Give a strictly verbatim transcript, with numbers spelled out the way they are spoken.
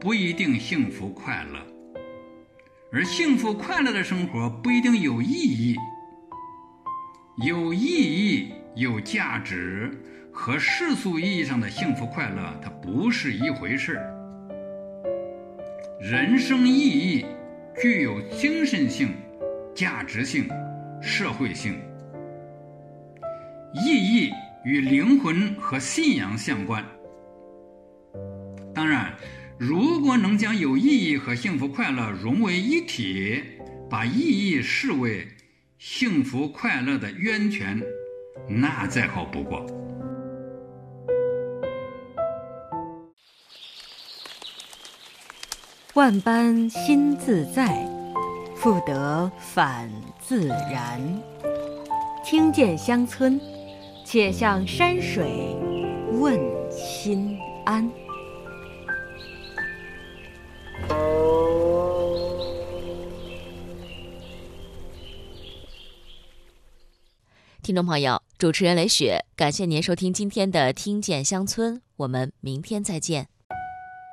不一定幸福快乐，而幸福快乐的生活不一定有意义。有意义、有价值和世俗意义上的幸福快乐，它不是一回事。人生意义具有精神性、价值性、社会性。意义与灵魂和信仰相关。当然，如果能将有意义和幸福快乐融为一体，把意义视为幸福快乐的源泉，那再好不过。 万般心自在，复得返自然。听见乡村，且向山水问心安。 听众朋友，主持人雷雪，感谢您收听今天的《听见乡村》，我们明天再见。